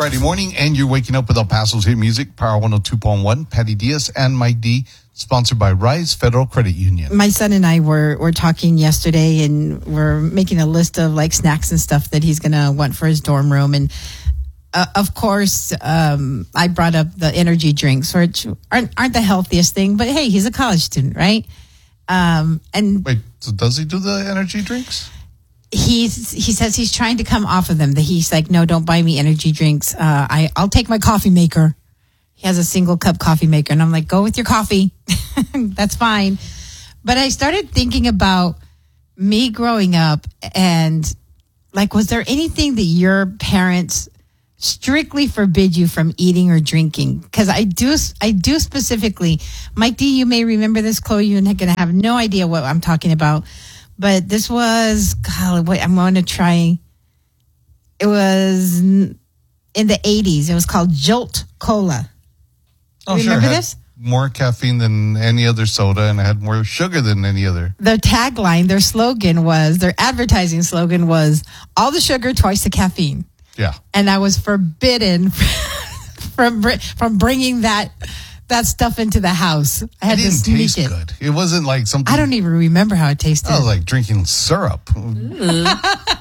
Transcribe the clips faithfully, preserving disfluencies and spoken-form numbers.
Friday morning, and you're waking up with El Paso's hit music, Power one oh two point one, Patty Diaz and Mike D, sponsored by Rise Federal Credit Union. My son and I were, were talking yesterday, and we're making a list of like snacks and stuff that he's going to want for his dorm room. And uh, of course, um, I brought up the energy drinks, which aren't, aren't the healthiest thing, but hey, he's a college student, right? Um, and Wait, so does he do the energy drinks? He's, he says he's trying to come off of them. That he's like, no, don't buy me energy drinks. Uh, I, I'll take my coffee maker. He has a single cup coffee maker. And I'm like, go with your coffee. That's fine. But I started thinking about me growing up, and like, was there anything that your parents strictly forbid you from eating or drinking? Because I do, I do specifically. Mike D, you may remember this. Chloe, you're going to have no idea what I'm talking about. But this was, God, wait, I'm going to try. It was in the eighties. It was called Jolt Cola. Oh, Remember sure. It had this? more caffeine than any other soda, and it had more sugar than any other. Their tagline, their slogan was, their advertising slogan was, all the sugar, twice the caffeine. Yeah. And I was forbidden from from bringing that that stuff into the house. I had it to didn't sneak taste it. good. It wasn't like something. I don't even remember how it tasted. I was like drinking syrup. it,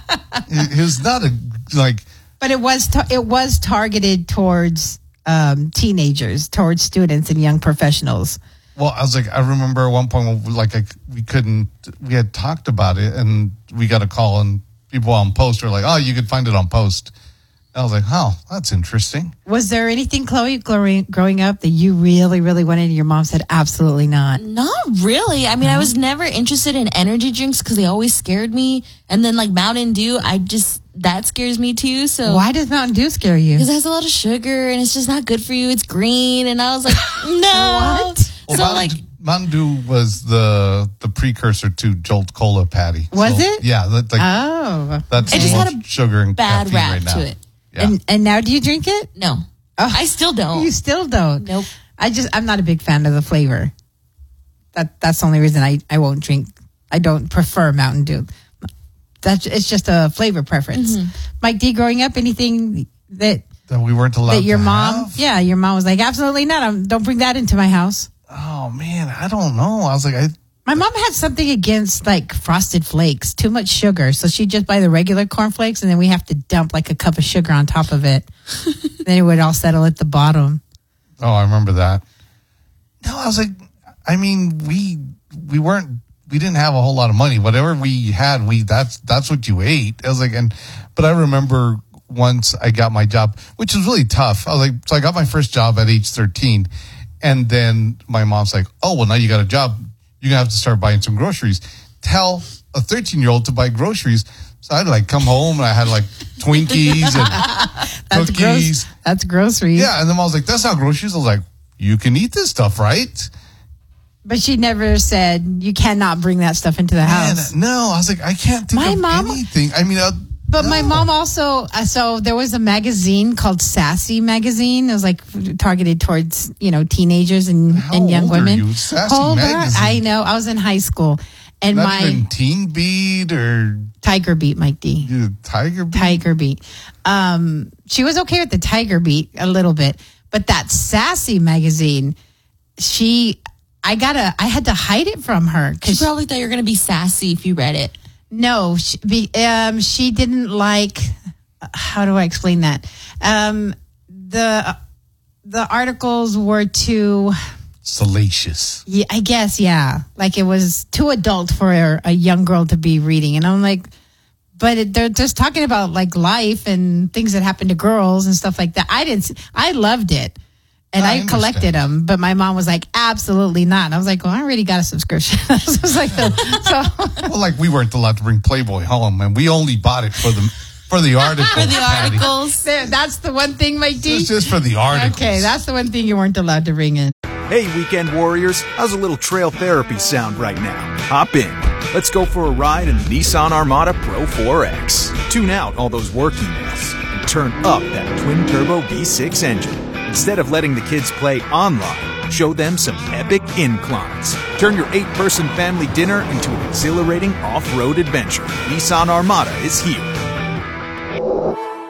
it was not a like. But it was ta- it was targeted towards um, teenagers, towards students and young professionals. Well, I was like, I remember at one point, when, like, I, we couldn't. We had talked about it, and we got a call, and people on Post were like, "Oh, you could find it on Post." I was like, "Oh, that's interesting." Was there anything, Chloe, growing, growing up that you really, really wanted, and your mom said absolutely not? Not really. I mean, Mm-hmm. I was never interested in energy drinks because they always scared me. And then like Mountain Dew, I just, that scares me too. So Why does Mountain Dew scare you? Because it has a lot of sugar and it's just not good for you. It's green. And I was like, no. What? Well, So Mountain, like, Mountain Dew was the the precursor to Jolt Cola, Patty. Was So, it? Yeah, that, like Oh. that's It the just most had a sugar and bad caffeine rap right now. to it. Yeah. And and now do you drink it? no, Oh. I still don't. You still don't? Nope. I just, I'm not a big fan of the flavor. That That's the only reason I, I won't drink. I don't prefer Mountain Dew. That's, it's just a flavor preference. Mm-hmm. Mike D, growing up, anything that, that we weren't allowed that your to mom, have? yeah, your mom was like, absolutely not. I'm, don't bring that into my house. Oh man, I don't know. I was like, I My mom had something against like Frosted Flakes, too much sugar. So she'd just buy the regular cornflakes, and then we have to dump like a cup of sugar on top of it. Then it would all settle at the bottom. oh, I remember that. No, I was like, I mean, we we weren't we didn't have a whole lot of money. Whatever we had, we that's that's what you ate. I was like, and but I remember once I got my job, which was really tough. I was like, so I got my first job at age thirteen, and then my mom's like, oh, well, now you got a job. You're going to have to start buying some groceries. Tell a thirteen-year-old to buy groceries. So I'd like come home and I had like Twinkies and That's cookies. gross. That's groceries. Yeah, and then I was like, that's not groceries. I was like, you can eat this stuff, right? But she never said, you cannot bring that stuff into the Man, house. no, I was like, I can't think My of mom- anything. I mean, uh, But no. my mom also, uh, so there was a magazine called Sassy Magazine. It was like targeted towards, you know, teenagers and, How and young old are women. you? Sassy Older, Magazine. I know. I was in high school. And Not my even Teen Beat or Tiger Beat, Mike D. uh, Tiger Beat. Tiger Beat. Um, she was okay with the Tiger Beat a little bit, but that Sassy Magazine, she, I gotta, I had to hide it from her She because probably thought you were going to be sassy if you read it. no, she, be, um, she didn't like. How do I explain that? Um, the the articles were too. Salacious. Yeah, I guess, yeah. Like it was too adult for a, a young girl to be reading. And I'm like, but it, they're just talking about like life and things that happen to girls and stuff like that. I didn't, I loved it. And I I, collected understand. them, but my mom was like, absolutely not. And I was like, well, I already got a subscription. I was like, so, Well, like we weren't allowed to bring Playboy home, and we only bought it for the for the articles. For the Patty. articles. there, that's the one thing, Mike D. It's just for the articles. Okay, that's the one thing you weren't allowed to bring in. Hey, weekend warriors, how's a little trail therapy sound right now? Hop in. Let's go for a ride in the Nissan Armada Pro four X. Tune out all those work emails and turn up that twin-turbo V six engine. Instead of letting the kids play online, show them some epic inclines. Turn your eight-person family dinner into an exhilarating off-road adventure. Nissan Armada is here.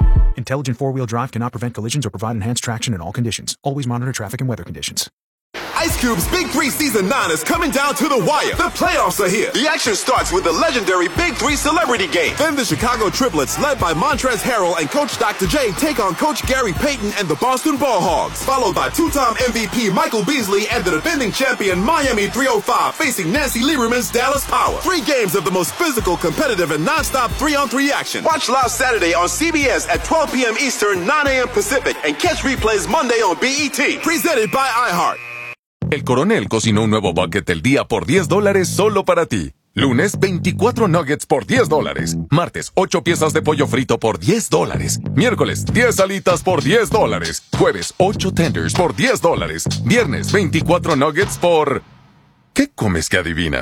Intelligent four-wheel drive cannot prevent collisions or provide enhanced traction in all conditions. Always monitor traffic and weather conditions. Ice Cube's Big Three Season nine is coming down to the wire. The playoffs are here. The action starts with the legendary Big Three Celebrity Game. Then the Chicago Triplets, led by Montrezl Harrell and Coach Doctor J, take on Coach Gary Payton and the Boston Ball Hogs. Followed by two-time M V P Michael Beasley and the defending champion Miami three oh five facing Nancy Lieberman's Dallas Power. Three games of the most physical, competitive, and non-stop three-on-three action. Watch live Saturday on C B S at twelve p.m. Eastern, nine a.m. Pacific, and catch replays Monday on B E T. Presented by iHeart. El Coronel cocinó un nuevo bucket del día por diez dólares solo para ti. Lunes, veinticuatro nuggets por diez dólares. Martes, ocho piezas de pollo frito por diez dólares. Miércoles, diez alitas por diez dólares. Jueves, ocho tenders por diez dólares. Viernes, veinticuatro nuggets por... ¿Qué comes que adivina?